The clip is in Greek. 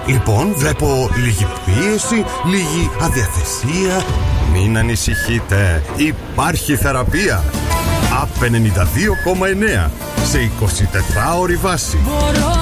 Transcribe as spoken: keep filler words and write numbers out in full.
Λοιπόν, βλέπω λίγη πίεση, λίγη αδιαθεσία. Μην ανησυχείτε, υπάρχει θεραπεία. Απ ενενήντα δύο κόμμα εννέα σε εικοσιτετράωρη βάση.